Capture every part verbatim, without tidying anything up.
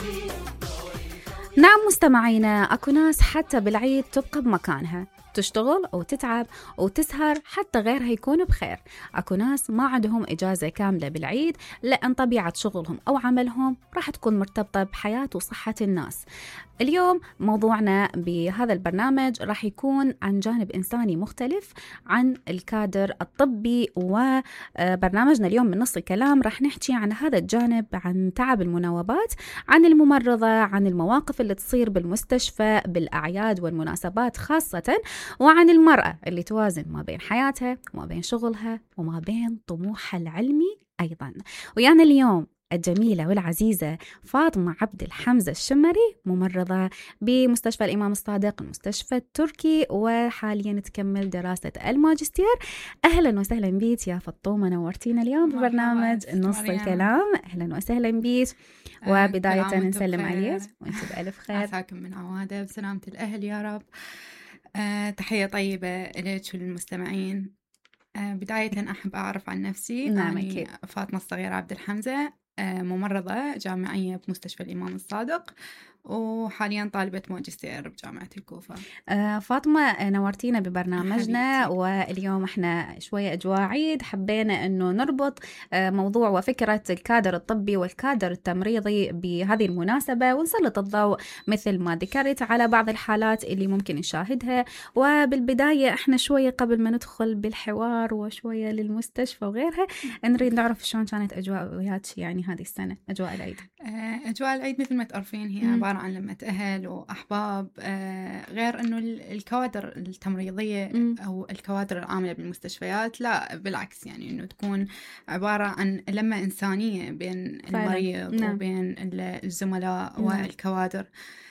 نعم مستمعينا، أكو ناس حتى بالعيد تبقى بمكانها، تشتغل أو تتعب أو تسهر حتى غيرها يكون بخير. أكو ناس ما عندهم إجازة كاملة بالعيد لأن طبيعة شغلهم أو عملهم راح تكون مرتبطة بحياة وصحة الناس. اليوم موضوعنا بهذا البرنامج راح يكون عن جانب إنساني مختلف عن الكادر الطبي، وبرنامجنا اليوم من نص الكلام راح نحكي عن هذا الجانب، عن تعب المناوبات، عن الممرضة، عن المواقف اللي تصير بالمستشفى بالأعياد والمناسبات خاصة، وعن المرأة اللي توازن ما بين حياتها وما بين شغلها وما بين طموحها العلمي أيضا. ويانا اليوم الجميلة والعزيزة فاطمة عبد الحمزة الشمري، ممرضة بمستشفى الإمام الصادق، المستشفى التركي، وحاليا تكمل دراسة الماجستير. أهلا وسهلا بيك يا فطومة، نورتينا اليوم ببرنامج نص الكلام. أهلا وسهلا بيك، وبداية نسلم عليك وانت بألف خير. عساكم من عوادة بسلامة الأهل يا رب. أه تحية طيبة إليك وللمستمعين. أه بداية أحب أعرف عن نفسي. نعم أنا أكيد. فاطمة الصغيرة عبد الحمزة، ممرضة جامعية بمستشفى الإمام الصادق، وحاليا طالبة ماجستير بجامعة الكوفة. آه فاطمة، نورتينا ببرنامجنا حبيبتي. واليوم احنا شوية أجواء عيد، حبينا أنه نربط آه موضوع وفكرة الكادر الطبي والكادر التمريضي بهذه المناسبة، ونسلط الضوء مثل ما ذكرت على بعض الحالات اللي ممكن نشاهدها. وبالبداية احنا شوية قبل ما ندخل بالحوار وشوية للمستشفى وغيرها، نريد نعرف شلون كانت أجواء وياك يعني هذه السنة، أجواء العيد. آه أجواء العيد مثل ما تعرفين هي عبارة عن لمة أهل وأحباب، آه غير أنه الكوادر التمريضية م. أو الكوادر العاملة بالمستشفيات لا بالعكس، يعني أنه تكون عبارة عن لمة إنسانية بين فعلا. المريض نعم. وبين الزملاء نعم. والكوادر.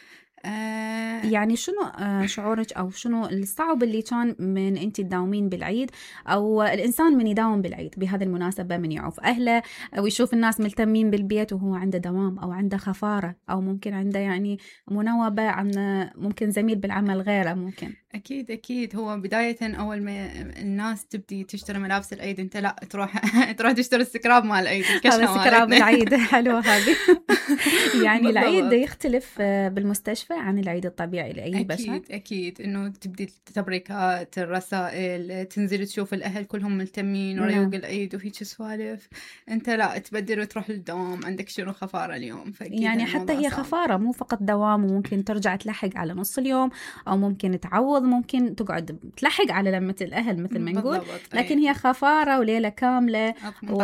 آه يعني شنو آه شعورك أو شنو الصعب اللي كان من أنت تداومين بالعيد، أو الإنسان من يداوم بالعيد بهذه المناسبة، من يعوف أهله ويشوف الناس ملتمين بالبيت وهو عنده دوام أو عنده خفارة أو ممكن عنده يعني مناوبة عن ممكن زميل بالعمل غيره ممكن. أكيد أكيد. هو بداية أول ما الناس تبدي تشتري ملابس العيد أنت لا تروح تروح تشتري السكراب مال العيد. هذا سكراب العيد حلوة هذه. يعني العيد يختلف بالمستشفى عن العيد الطبيعي لأي بشر. أكيد أكيد إنه تبدي التبريكات، الرسائل، تنزل تشوف الأهل كلهم ملتمين وريوق العيد وهيك سوالف، أنت لا تبدل وتروح للدوام، عندك شنو خفارة اليوم. يعني حتى هي صعب. خفارة مو فقط دوام، وممكن ترجع تلحق على نص اليوم أو ممكن تعوض، ممكن تقعد تلحق على لمة الأهل مثل ما نقول، لكن هي خفارة وليلة كاملة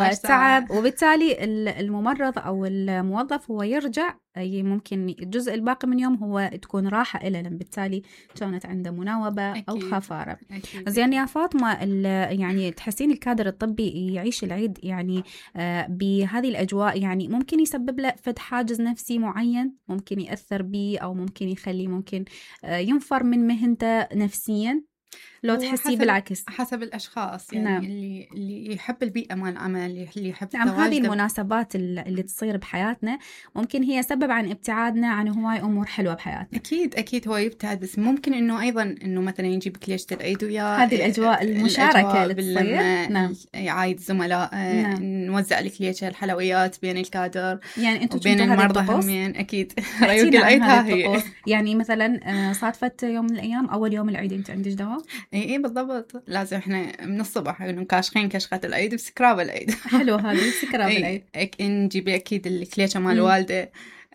وتعب. وبالتالي الممرض أو الموظف هو يرجع ممكن الجزء الباقي من يوم هو تكون راحة إلى، لأن بالتالي كانت عنده مناوبة أكيد. أو خفارة. زين يا فاطمة، يعني تحسين الكادر الطبي يعيش العيد يعني آه بهذه الأجواء، يعني ممكن يسبب له فد حاجز نفسي معين، ممكن يأثر بيه أو ممكن يخليه ممكن آه ينفر من مهنته نفسيا، لو تحسي بالعكس؟ حسب الأشخاص يعني نعم. اللي اللي يحب البيئة مال العمل، اللي يحب نعم. هذه المناسبات اللي تصير بحياتنا ممكن هي سبب عن ابتعادنا عن هواي أمور حلوة بحياتنا. أكيد أكيد هو يبتعد، بس ممكن إنه أيضا إنه مثلا يجيب كليشة العيد وياه، هذه الأجواء المشاركة اللي تصير نعم. يعايد زملاء نعم. نوزع الكليشة الحلويات بين الكادر يعني أنتوا بين المرضى همين. أكيد ريوق العيد هاي. يعني مثلا صادفت يوم من الأيام أول يوم العيد أنت عندك دوام؟ اي اي بالضبط، لازم احنا من الصبح انه كاشخين كشخة العيد بسكراب العيد. حلو هذه سكراب العيد. نجيب اكيد الكليشة مال الوالده،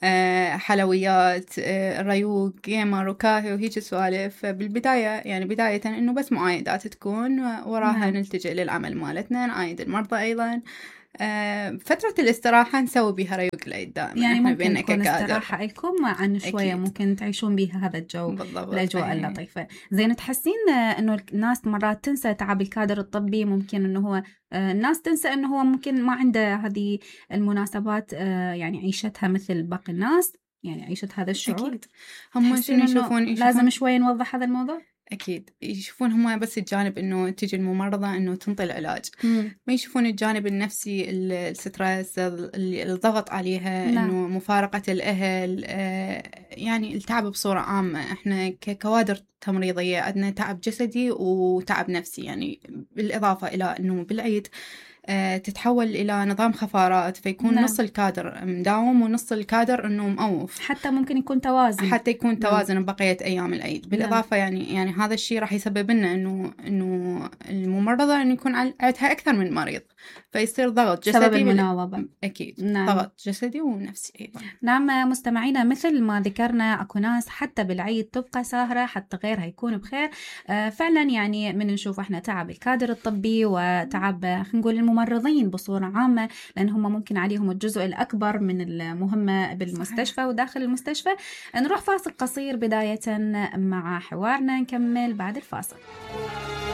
أه حلويات، أه ريوق جيمر وكاهي وهيك سوالف. بالبداية يعني بداية انه بس معايدات تكون، وراها نعم. نلتجئ للعمل مالتنا، نعايد المرضى ايضا. آه فترة الاستراحة نسوي بها ريوق العيد دائما، يعني ممكن تكون استراحة لكم عن شوية أكيد. ممكن تعيشون بها هذا الجو بالضبط. الأجواء اللطيفة. زين، تحسين أنه الناس مرات تنسى تعب الكادر الطبي؟ ممكن أنه هو الناس تنسى أنه هو ممكن ما عنده هذه المناسبات يعني عيشتها مثل باقي الناس، يعني عيشت هذا الشعور. أكيد. هم شنو يشوفون لازم شوي نوضح هذا الموضوع. أكيد يشوفون هم بس الجانب إنه تيجي الممرضة إنه تنطي العلاج، مم. ما يشوفون الجانب النفسي، الستريس، الضغط عليها، نعم. إنه مفارقة الأهل، آه يعني التعب بصورة عامة. إحنا ككوادر تمريضية عندنا تعب جسدي وتعب نفسي، يعني بالإضافة إلى إنه بالعيد تتحول إلى نظام خفارات، فيكون نعم. نص الكادر مداوم ونص الكادر إنه مؤوف، حتى ممكن يكون توازن، حتى يكون توازن نعم. بقية أيام العيد. بالإضافة نعم. يعني يعني هذا الشيء راح يسبب لنا إنه إنه الممرضة إنه يكون عندها أكثر من مريض، فيصير ضغط جسدي سبب المناوبة. أكيد نعم. ضغط جسدي ونفسي أيضا. نعم مستمعينا، مثل ما ذكرنا أكو ناس حتى بالعيد تبقى ساهرة حتى غيرها يكون بخير. آه فعلا يعني من نشوف احنا تعب الكادر الطبي وتعب خلينا نقول الممرضين بصورة عامة، لأن هم ممكن عليهم الجزء الأكبر من المهمة بالمستشفى صحيح. وداخل المستشفى. نروح فاصل قصير بداية مع حوارنا، نكمل بعد الفاصل.